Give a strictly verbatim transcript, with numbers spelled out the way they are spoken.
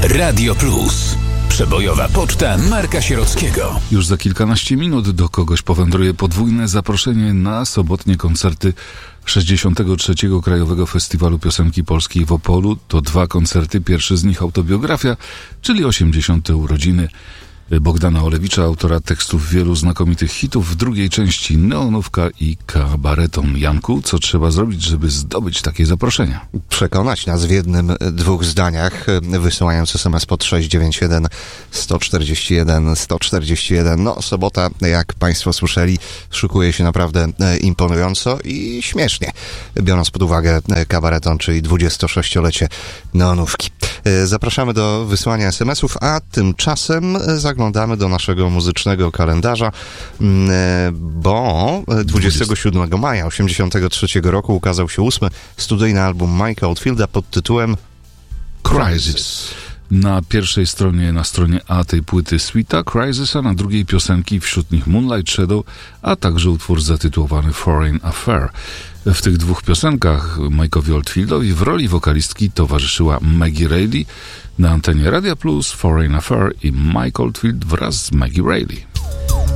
Radio Plus. Przebojowa poczta Marka Sierockiego. Już za kilkanaście minut do kogoś powędruje podwójne zaproszenie na sobotnie koncerty sześćdziesiątego trzeciego Krajowego Festiwalu Piosenki Polskiej w Opolu. To dwa koncerty, pierwszy z nich autobiografia, czyli osiemdziesiąte urodziny Bogdana Olewicza, autora tekstów wielu znakomitych hitów, w drugiej części neonówka i kabareton. Janku, co trzeba zrobić, żeby zdobyć takie zaproszenia? Przekonać nas w jednym, dwóch zdaniach, wysyłając es em es pod sześć dziewięć jeden sto czterdzieści jeden sto czterdzieści jeden. No, sobota, jak Państwo słyszeli, szykuje się naprawdę imponująco i śmiesznie, biorąc pod uwagę kabareton, czyli dwudziestosześciolecie neonówki. Zapraszamy do wysyłania es em esów, a tymczasem zaglądamy do naszego muzycznego kalendarza, bo dwudziestego siódmego maja osiemdziesiątego trzeciego roku ukazał się ósmy studyjny album Mike'a Oldfielda pod tytułem Crisis. Na pierwszej stronie, na stronie A tej płyty Sweeta, Crisis, a na drugiej piosenki, wśród nich Moonlight Shadow, a także utwór zatytułowany Foreign Affair. W tych dwóch piosenkach Mike'owi Oldfieldowi w roli wokalistki towarzyszyła Maggie Reilly. Na antenie Radia Plus Foreign Affair i Mike Oldfield wraz z Maggie Reilly.